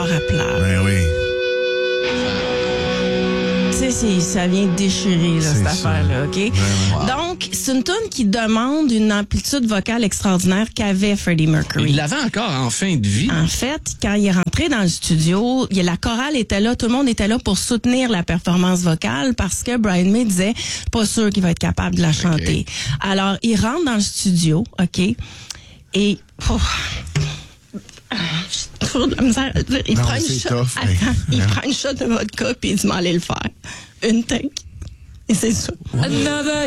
à plat. Ben oui. Tu sais, ça vient déchirer, là, cette affaire-là, OK? Wow. Donc, c'est une tune qui demande une amplitude vocale extraordinaire qu'avait Freddie Mercury. Il l'avait encore en fin de vie. En fait, quand il est rentré dans le studio, la chorale était là, tout le monde était là pour soutenir la performance vocale parce que Brian May disait, pas sûr qu'il va être capable de la chanter. Alors, il rentre dans le studio, OK? Et... J'ai de la misère à dire. Il Non, prend une c'est shot. tough, mais- Attends, il prend une shot de vodka puis il dit, m'en aller le faire. Une take. Et c'est ça. Another